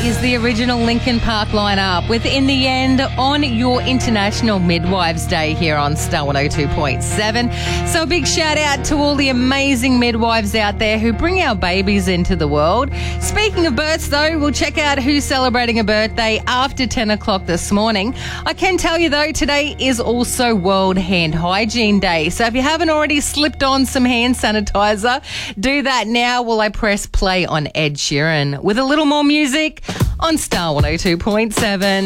is the original Linkin Park lineup with In the End on your International Midwives Day here on Star 102.7. So a big shout out to all the amazing midwives out there who bring our babies into the world. Speaking of births though, we'll check out who's celebrating a birthday after 10 o'clock this morning. I can tell you though, today is also World Hand Hygiene Day. So if you haven't already slipped on some hand sanitizer, do that now while I press play on Ed Sheeran with a little more music on Star 102.7.